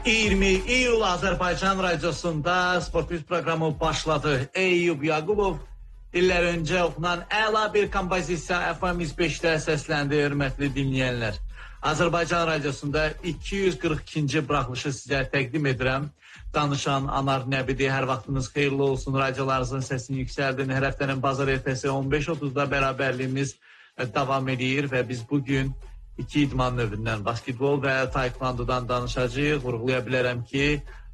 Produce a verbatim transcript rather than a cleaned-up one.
iyirmi iyul Azərbaycan Radiosunda Sportbiz proqramı başladı. Eyyub Yaqubov illər öncə oxunan əla bir kompozisiya F M yüz beşdə səsləndi, hörmətli dinləyənlər. Azərbaycan Radiosunda iki yüz qırx ikinci buraxılışı sizə təqdim edirəm. Danışan Anar Nəbidi, hər vaxtınız xeyirli olsun, radiolarınızın səsini yüksəldin. Hər həftənin bazar ertəsi on beş otuzda bərabərliyimiz davam edir və biz bugün iki idman növündən, basketbol və taekvondodan danışacağıq. Vurğulaya bilərəm ki,